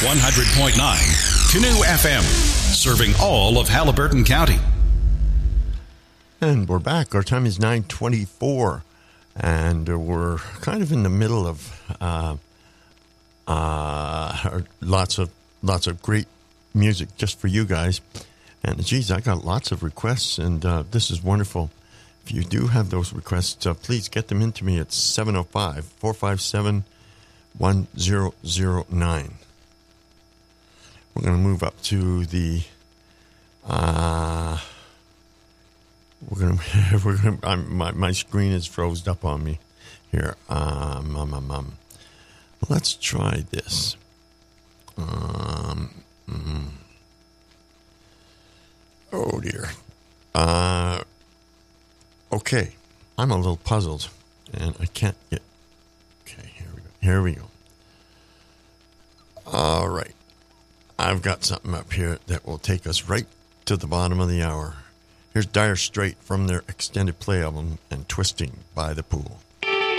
100.9 Canoe FM, serving all of Haliburton County. And we're back. Our time is 9:24, and we're kind of in the middle of lots of great music just for you guys. And geez, I got lots of requests, and this is wonderful. If you do have those requests, please get them into me at 705-457-1009. We're going to move up to the. My screen is froze up on me here. Let's try this. Oh dear. Okay, I'm a little puzzled, and I can't get. Okay, here we go. All right, I've got something up here that will take us right to the bottom of the hour. Here's Dire Straits from their extended play album and Twisting by the Pool.